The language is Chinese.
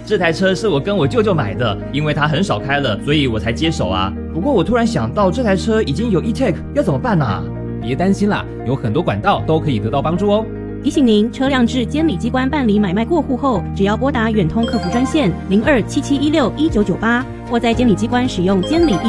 这台车是我跟我舅舅买的，因为他很少开了，所以我才接手啊。不过我突然想到，这台车已经有 e-tag， 要怎么办啊？ 别担心啦，有很多管道都可以得到帮助哦。 提醒您，车辆至监理机关办理买卖过户后，只要拨打远通客服专线0277161998，或在监理机关使用监理